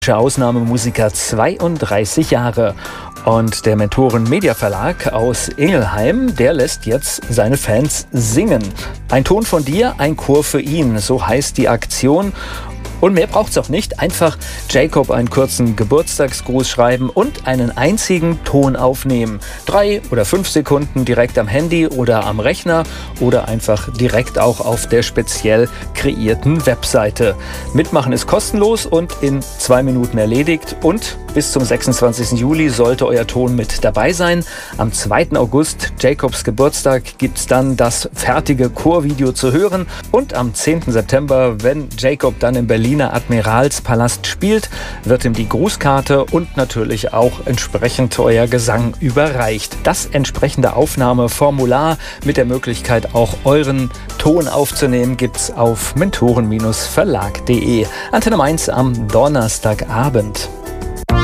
Ausnahmemusiker, 32 Jahre. Und der Mentoren Media Verlag aus Ingelheim, der lässt jetzt seine Fans singen. Ein Ton von dir, ein Chor für ihn, so heißt die Aktion. Und mehr braucht's auch nicht. Einfach Jacob einen kurzen Geburtstagsgruß schreiben und einen einzigen Ton aufnehmen. 3 oder 5 Sekunden direkt am Handy oder am Rechner oder einfach direkt auch auf der speziell kreierten Webseite. Mitmachen ist kostenlos und in 2 Minuten erledigt. Und bis zum 26. Juli sollte euer Ton mit dabei sein. Am 2. August, Jacobs Geburtstag, gibt's dann das fertige Chorvideo zu hören. Und am 10. September, wenn Jacob dann in Berliner Admiralspalast spielt, wird ihm die Grußkarte und natürlich auch entsprechend euer Gesang überreicht. Das entsprechende Aufnahmeformular mit der Möglichkeit, auch euren Ton aufzunehmen, gibt's auf mentoren-verlag.de. Antenne 1 am Donnerstagabend.